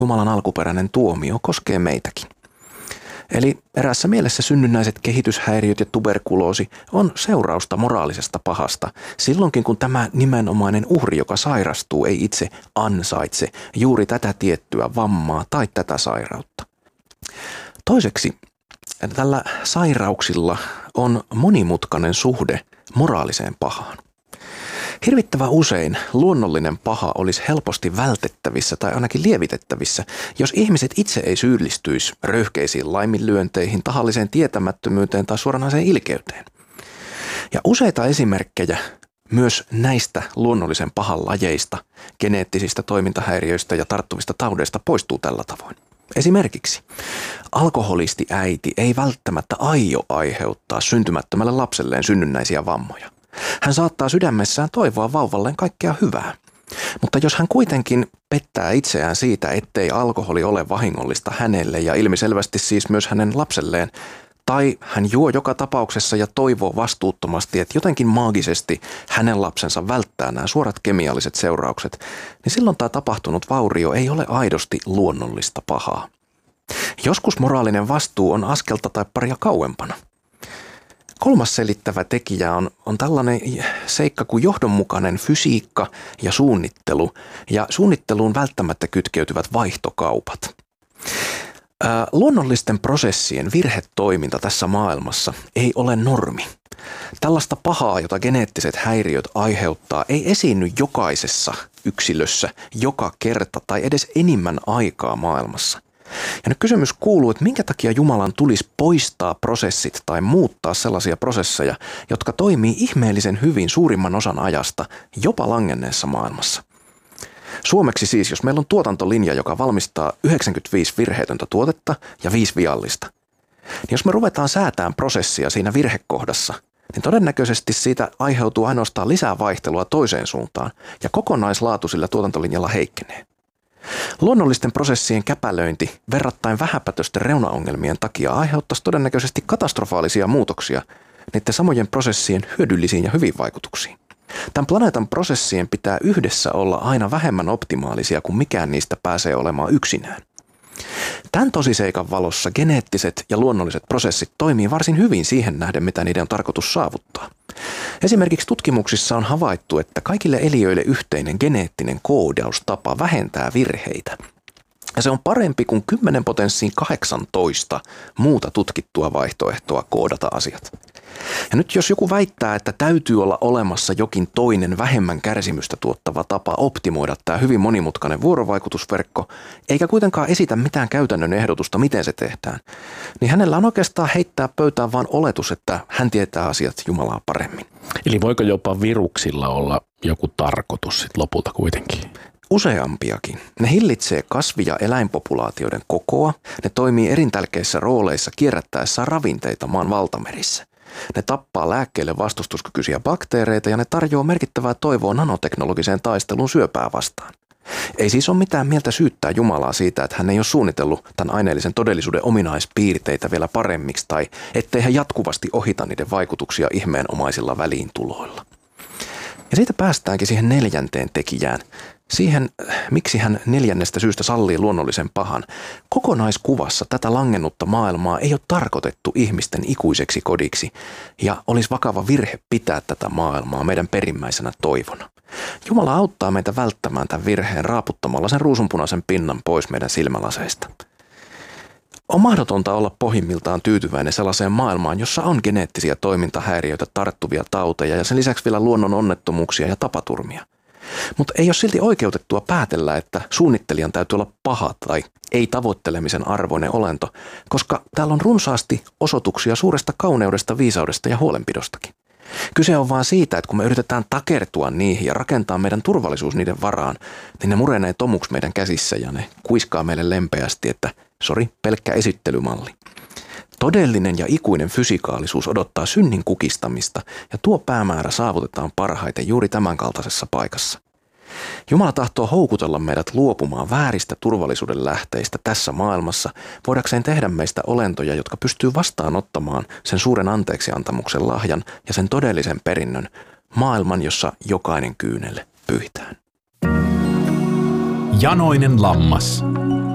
Jumalan alkuperäinen tuomio koskee meitäkin. Eli eräässä mielessä synnynnäiset kehityshäiriöt ja tuberkuloosi on seurausta moraalisesta pahasta, silloinkin kun tämä nimenomainen uhri, joka sairastuu, ei itse ansaitse juuri tätä tiettyä vammaa tai tätä sairautta. Toiseksi, tällä sairauksilla on monimutkainen suhde moraaliseen pahaan. Hirvittävän usein luonnollinen paha olisi helposti vältettävissä tai ainakin lievitettävissä, jos ihmiset itse ei syyllistyisi röyhkeisiin laiminlyönteihin, tahalliseen tietämättömyyteen tai suoranaiseen ilkeyteen. Ja useita esimerkkejä myös näistä luonnollisen pahan lajeista, geneettisistä toimintahäiriöistä ja tarttuvista taudeista poistuu tällä tavoin. Esimerkiksi alkoholisti äiti ei välttämättä aio aiheuttaa syntymättömälle lapselleen synnynnäisiä vammoja. Hän saattaa sydämessään toivoa vauvalleen kaikkea hyvää. Mutta jos hän kuitenkin pettää itseään siitä, ettei alkoholi ole vahingollista hänelle ja ilmiselvästi siis myös hänen lapselleen, tai hän juo joka tapauksessa ja toivoo vastuuttomasti, että jotenkin maagisesti hänen lapsensa välttää nämä suorat kemialliset seuraukset, niin silloin tämä tapahtunut vaurio ei ole aidosti luonnollista pahaa. Joskus moraalinen vastuu on askelta tai paria kauempana. Kolmas selittävä tekijä on tällainen seikka kuin johdonmukainen fysiikka ja suunnittelu, ja suunnitteluun välttämättä kytkeytyvät vaihtokaupat. Luonnollisten prosessien virhetoiminta tässä maailmassa ei ole normi. Tällaista pahaa, jota geneettiset häiriöt aiheuttaa, ei esiinny jokaisessa yksilössä joka kerta tai edes enimmän aikaa maailmassa. Ja nyt kysymys kuuluu, että minkä takia Jumalan tulisi poistaa prosessit tai muuttaa sellaisia prosesseja, jotka toimii ihmeellisen hyvin suurimman osan ajasta jopa langenneessa maailmassa. Suomeksi siis, jos meillä on tuotantolinja, joka valmistaa 95 virheetöntä tuotetta ja 5 viallista, niin jos me ruvetaan säätämään prosessia siinä virhekohdassa, niin todennäköisesti siitä aiheutuu ainoastaan lisää vaihtelua toiseen suuntaan ja kokonaislaatu sillä tuotantolinjalla heikkenee. Luonnollisten prosessien käpälöinti verrattain vähäpätöisten reunaongelmien takia aiheuttaisi todennäköisesti katastrofaalisia muutoksia niiden samojen prosessien hyödyllisiin ja hyviin vaikutuksiin. Tämän planeetan prosessien pitää yhdessä olla aina vähemmän optimaalisia, kuin mikään niistä pääsee olemaan yksinään. Tämän tosiseikan valossa geneettiset ja luonnolliset prosessit toimii varsin hyvin siihen nähden, mitä niiden on tarkoitus saavuttaa. Esimerkiksi tutkimuksissa on havaittu, että kaikille eliöille yhteinen geneettinen koodaustapa vähentää virheitä. Ja se on parempi kuin 10⁸18 muuta tutkittua vaihtoehtoa koodata asiat. Ja nyt jos joku väittää, että täytyy olla olemassa jokin toinen vähemmän kärsimystä tuottava tapa optimoida tämä hyvin monimutkainen vuorovaikutusverkko, eikä kuitenkaan esitä mitään käytännön ehdotusta, miten se tehdään, niin hänellä on oikeastaan heittää pöytään vain oletus, että hän tietää asiat Jumalaa paremmin. Eli voiko jopa viruksilla olla joku tarkoitus sit lopulta kuitenkin? Useampiakin. Ne hillitsee kasvi- ja eläinpopulaatioiden kokoa, ne toimii erintälkeissä rooleissa kierrättäessään ravinteita maan valtamerissä. Ne tappaa lääkkeille vastustuskykyisiä bakteereita ja ne tarjoaa merkittävää toivoa nanoteknologiseen taisteluun syöpää vastaan. Ei siis ole mitään mieltä syyttää Jumalaa siitä, että hän ei ole suunnitellut tämän aineellisen todellisuuden ominaispiirteitä vielä paremmiksi tai ettei hän jatkuvasti ohita niiden vaikutuksia ihmeenomaisilla väliintuloilla. Ja siitä päästäänkin siihen 4. tekijään. Siihen, miksi hän 4. syystä sallii luonnollisen pahan. Kokonaiskuvassa tätä langennutta maailmaa ei ole tarkoitettu ihmisten ikuiseksi kodiksi ja olisi vakava virhe pitää tätä maailmaa meidän perimmäisenä toivona. Jumala auttaa meitä välttämään tämän virheen raaputtamalla sen ruusunpunaisen pinnan pois meidän silmälaseista. On mahdotonta olla pohjimmiltaan tyytyväinen sellaiseen maailmaan, jossa on geneettisiä toimintahäiriöitä, tarttuvia tauteja ja sen lisäksi vielä luonnon onnettomuuksia ja tapaturmia. Mutta ei ole silti oikeutettua päätellä, että suunnittelijan täytyy olla paha tai ei tavoittelemisen arvoinen olento, koska täällä on runsaasti osoituksia suuresta kauneudesta, viisaudesta ja huolenpidostakin. Kyse on vaan siitä, että kun me yritetään takertua niihin ja rakentaa meidän turvallisuus niiden varaan, niin ne murenee tomuksi meidän käsissä ja ne kuiskaa meille lempeästi, että pelkkä esittelymalli. Todellinen ja ikuinen fysikaalisuus odottaa synnin kukistamista ja tuo päämäärä saavutetaan parhaiten juuri tämän kaltaisessa paikassa. Jumala tahtoo houkutella meidät luopumaan vääristä turvallisuuden lähteistä tässä maailmassa, voidakseen tehdä meistä olentoja, jotka pystyy vastaanottamaan sen suuren anteeksiantamuksen lahjan ja sen todellisen perinnön, maailman, jossa jokainen kyynel pyyhitään. Janoinen lammas.